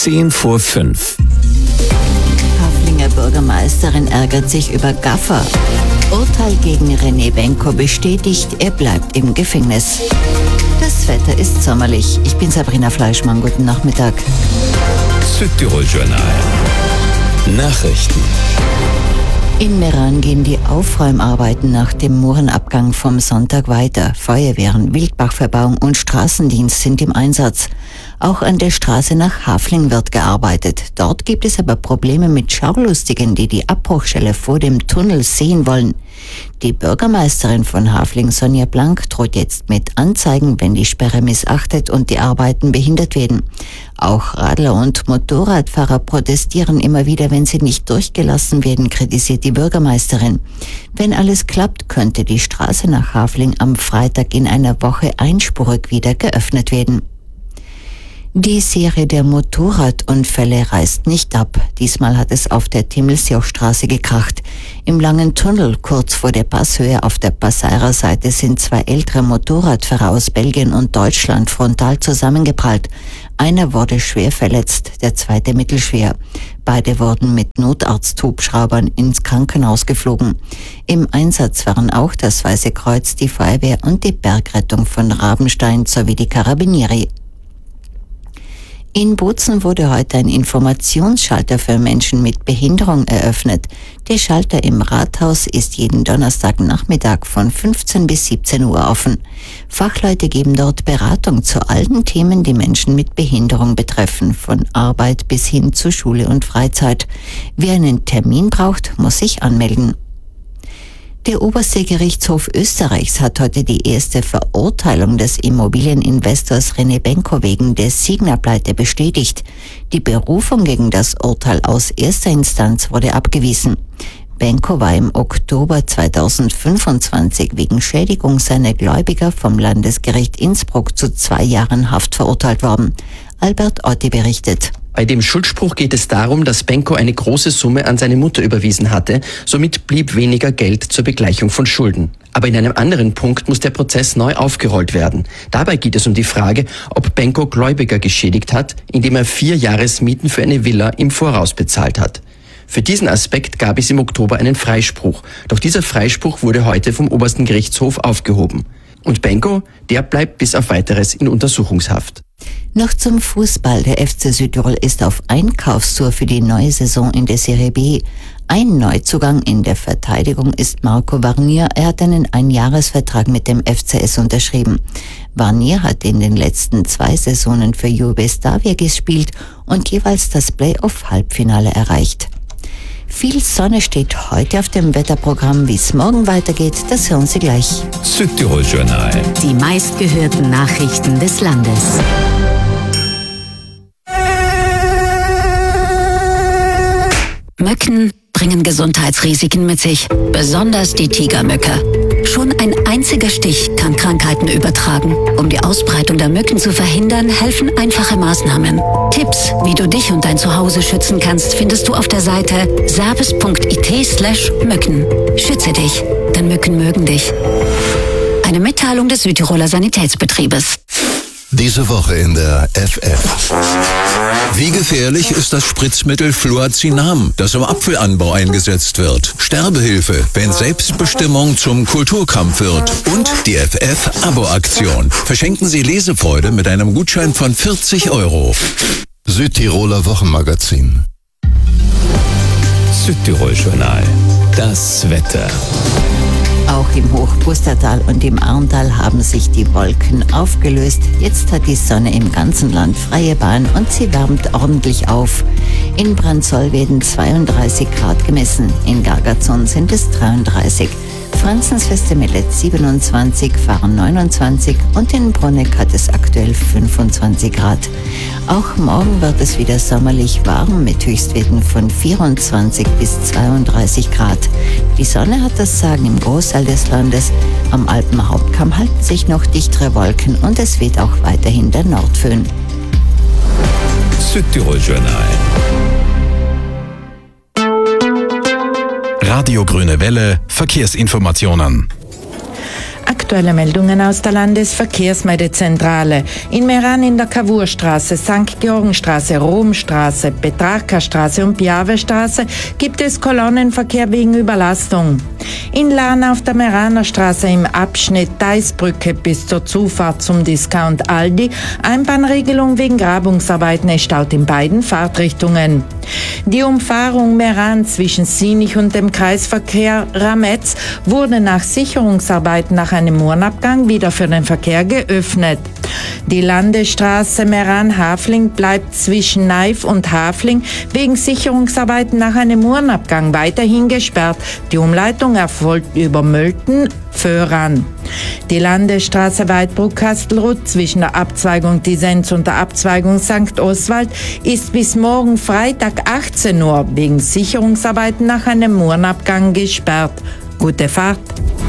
5:10. Haflinger Bürgermeisterin ärgert sich über Gaffer. Urteil gegen René Benko bestätigt, er bleibt im Gefängnis. Das Wetter ist sommerlich. Ich bin Sabrina Fleischmann. Guten Nachmittag. Südtirol Journal. Nachrichten. In Meran gehen die Aufräumarbeiten nach dem Murenabgang vom Sonntag weiter. Feuerwehren, Wildbachverbauung und Straßendienst sind im Einsatz. Auch an der Straße nach Hafling wird gearbeitet. Dort gibt es aber Probleme mit Schaulustigen, die die Abbruchstelle vor dem Tunnel sehen wollen. Die Bürgermeisterin von Hafling, Sonja Blank, droht jetzt mit Anzeigen, wenn die Sperre missachtet und die Arbeiten behindert werden. Auch Radler und Motorradfahrer protestieren immer wieder, wenn sie nicht durchgelassen werden, kritisiert die Bürgermeisterin. Wenn alles klappt, könnte die Straße nach Hafling am Freitag in einer Woche einspurig wieder geöffnet werden. Die Serie der Motorradunfälle reißt nicht ab. Diesmal hat es auf der Timmelsjochstraße gekracht. Im langen Tunnel kurz vor der Passhöhe auf der Passeirer Seite sind zwei ältere Motorradfahrer aus Belgien und Deutschland frontal zusammengeprallt. Einer wurde schwer verletzt, der zweite mittelschwer. Beide wurden mit Notarzthubschraubern ins Krankenhaus geflogen. Im Einsatz waren auch das Weiße Kreuz, die Feuerwehr und die Bergrettung von Rabenstein sowie die Carabinieri. In Bozen wurde heute ein Informationsschalter für Menschen mit Behinderung eröffnet. Der Schalter im Rathaus ist jeden Donnerstagnachmittag von 15 bis 17 Uhr offen. Fachleute geben dort Beratung zu allen Themen, die Menschen mit Behinderung betreffen, von Arbeit bis hin zu Schule und Freizeit. Wer einen Termin braucht, muss sich anmelden. Der oberste Gerichtshof Österreichs hat heute die erste Verurteilung des Immobilieninvestors René Benko wegen der Signa-Pleite bestätigt. Die Berufung gegen das Urteil aus erster Instanz wurde abgewiesen. Benko war im Oktober 2025 wegen Schädigung seiner Gläubiger vom Landesgericht Innsbruck zu 2 Jahren Haft verurteilt worden. Albert Otti berichtet. Bei dem Schuldspruch geht es darum, dass Benko eine große Summe an seine Mutter überwiesen hatte, somit blieb weniger Geld zur Begleichung von Schulden. Aber in einem anderen Punkt muss der Prozess neu aufgerollt werden. Dabei geht es um die Frage, ob Benko Gläubiger geschädigt hat, indem er 4 Jahresmieten für eine Villa im Voraus bezahlt hat. Für diesen Aspekt gab es im Oktober einen Freispruch, doch dieser Freispruch wurde heute vom obersten Gerichtshof aufgehoben. Und Benko, der bleibt bis auf Weiteres in Untersuchungshaft. Noch zum Fußball. Der FC Südtirol ist auf Einkaufstour für die neue Saison in der Serie B. Ein Neuzugang in der Verteidigung ist Marco Varnier. Er hat einen Einjahresvertrag mit dem FCS unterschrieben. Varnier hat in den letzten 2 Saisonen für Jugoslavia gespielt und jeweils das Play-off-Halbfinale erreicht. Viel Sonne steht heute auf dem Wetterprogramm. Wie es morgen weitergeht, das hören Sie gleich. Südtirol Journal. Die meistgehörten Nachrichten des Landes. Mücken bringen Gesundheitsrisiken mit sich, besonders die Tigermücke. Schon ein einziger Stich kann Krankheiten übertragen. Um die Ausbreitung der Mücken zu verhindern, helfen einfache Maßnahmen. Tipps, wie du dich und dein Zuhause schützen kannst, findest du auf der Seite service.it/Mücken. Schütze dich, denn Mücken mögen dich. Eine Mitteilung des Südtiroler Sanitätsbetriebes. Diese Woche in der FF. Wie gefährlich ist das Spritzmittel Fluazinam, das im Apfelanbau eingesetzt wird? Sterbehilfe, wenn Selbstbestimmung zum Kulturkampf wird. Und die FF-Abo-Aktion. Verschenken Sie Lesefreude mit einem Gutschein von 40 €. Südtiroler Wochenmagazin. Südtirol Journal. Das Wetter. Auch im Hochpustertal und im Arntal haben sich die Wolken aufgelöst. Jetzt hat die Sonne im ganzen Land freie Bahn und sie wärmt ordentlich auf. In Brandsoll werden 32 Grad gemessen, in Gargazon sind es 33. Franzensfeste Mellet 27, Fahren 29 und in Bruneck hat es aktuell 25 Grad. Auch morgen wird es wieder sommerlich warm mit Höchstwerten von 24 bis 32 Grad. Die Sonne hat das Sagen im Großteil des Landes. Am Alpenhauptkamm halten sich noch dichtere Wolken und es weht auch weiterhin der Nordföhn. Südtirol Journal. Radio Grüne Welle, Verkehrsinformationen. Aktuelle Meldungen aus der Landesverkehrsmeldezentrale. In Meran in der Cavourstraße, St. Georgenstraße, Romstraße, Petrarcastraße und Piavestraße gibt es Kolonnenverkehr wegen Überlastung. In Lahn auf der Meraner Straße im Abschnitt Deisbrücke bis zur Zufahrt zum Discount Aldi Einbahnregelung wegen Grabungsarbeiten. Es staut in beiden Fahrtrichtungen. Die Umfahrung Meran zwischen Sinich und dem Kreisverkehr Rametz wurde nach Sicherungsarbeiten nach einem Murenabgang wieder für den Verkehr geöffnet. Die Landesstraße Meran-Hafling bleibt zwischen Neif und Hafling wegen Sicherungsarbeiten nach einem Murenabgang weiterhin gesperrt. Die Umleitung erfolgt über Mölten-Föhran. Die Landesstraße Weidbruck-Kastelruth zwischen der Abzweigung Disenz und der Abzweigung St. Oswald ist bis morgen Freitag 18 Uhr wegen Sicherungsarbeiten nach einem Murenabgang gesperrt. Gute Fahrt!